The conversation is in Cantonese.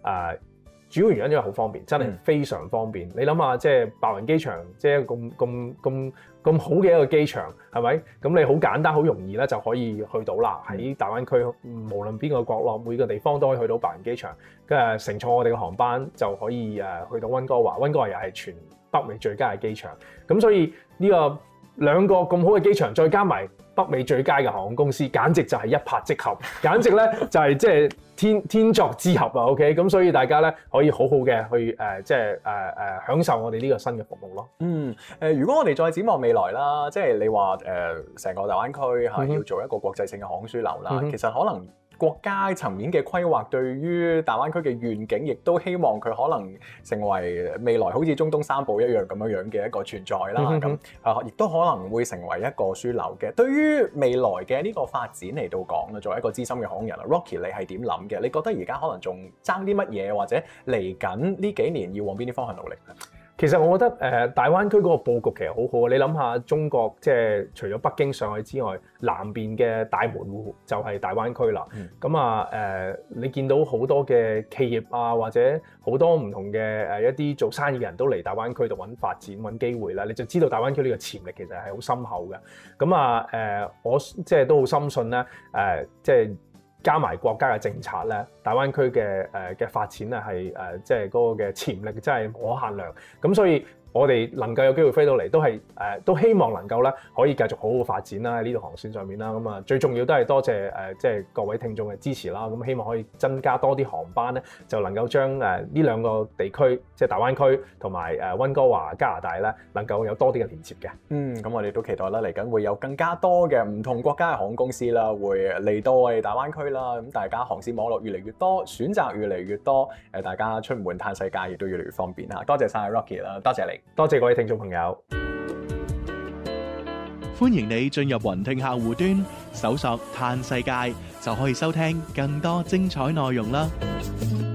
主要原因因為好方便，真係非常方便。你諗下，即係白雲機場，即係咁好嘅一個機場，係咪？咁你好簡單、好容易咧就可以去到啦。喺大灣區，無論邊個角落、每個地方都可以去到白雲機場。跟住乘坐我哋嘅航班就可以去到溫哥華。溫哥華又係全北美最佳嘅機場。咁所以呢個兩個咁好嘅機場，再加埋北美最佳嘅航空公司，簡直就係一拍即合，簡直咧就係即係天作之合啊 ！OK， 咁所以大家咧可以好好嘅去享受我哋呢個新嘅服務咯。 如果我哋再展望未來啦，即係你話成個大灣區要做一個國際性嘅航空樞紐啦，其實可能國家層面嘅規劃對於大灣區嘅願景，亦都希望佢可能成為未來好似中東三寶一樣咁樣嘅一個存在啦。咁亦都可能會成為一個樞紐嘅。對於未來嘅呢個發展嚟到講，作為一個資深嘅航空人啊 ，Rocky 你係點諗嘅？你覺得而家可能仲爭啲乜嘢，或者嚟緊呢幾年要往邊啲方向努力咧？ 其實我覺得大灣區嗰個佈局其實好好啊！你諗下，中國即係除咗北京、上海之外，南邊嘅大門戶就係大灣區啦。咁你見到好多嘅企業啊，或者好多唔同嘅一啲做生意嘅人都嚟大灣區度揾發展、揾機會啦。你就知道大灣區呢個潛力其實係好深厚嘅。我即係都好深信咧，即係加埋國家嘅政策咧，大灣區嘅發展咧係即係嗰個嘅潛力真係無可限量。咁所以我哋能夠有機會飛到嚟，都希望能夠咧可以繼續好好發展啦喺呢條航線上面啦。咁最重要都係多謝即係各位聽眾嘅支持啦。咁希望可以增加多啲航班咧，就能夠將呢兩個地區，即係大灣區同埋溫哥華加拿大咧，能夠有多啲嘅連接嘅。 咁我哋都期待啦，嚟緊會有更加多嘅唔同國家嘅航空公司啦，會嚟到我哋大灣區啦。咁大家航線網絡越嚟越多，選擇越嚟越多，大家出門嘆世界亦都越嚟越方便嚇。多謝晒 Rocky 啦，多謝你。 多謝各位聽眾朋友， 歡迎你進入雲聽客戶端，搜索嘆世界就可以收聽更多精彩內容啦。